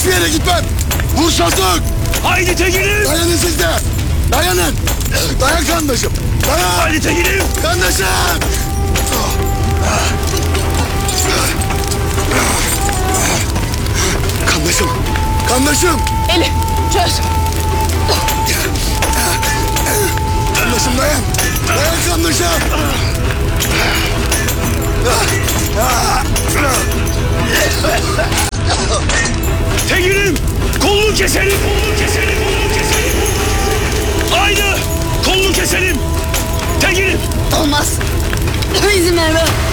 Hiçbir yere gitmem. Vur Şaltuk. Haydi Tekin'im. Dayanın siz de. Dayanın. Dayan kardeşim. Dayan. Haydi Tekin'im. Kardeşim. Kardeşim. Kardeşim. Eli çöz. Kardeşim dayan. Dayan kardeşim. Tekin'im. Kolunu keselim. Kolunu keselim. Kolunu keselim. Haydi. Kolunu keselim. Tekin'im. Olmaz. İzin verme.